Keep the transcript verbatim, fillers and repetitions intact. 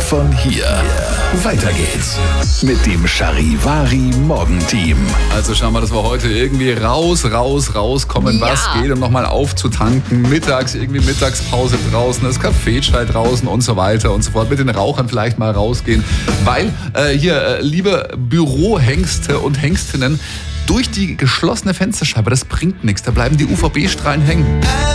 von hier. Weiter geht's mit dem Charivari Morgenteam. Also schauen wir, dass wir heute irgendwie raus, raus, rauskommen. Ja. Was geht, um nochmal aufzutanken. Mittags, irgendwie Mittagspause draußen, das Kaffeeschei draußen und so weiter und so fort. Mit den Rauchern vielleicht mal rausgehen. Weil äh, hier, äh, liebe Bürohengste und Hengstinnen, durch die geschlossene Fensterscheibe, das bringt nichts. Da bleiben die U V B-Strahlen hängen.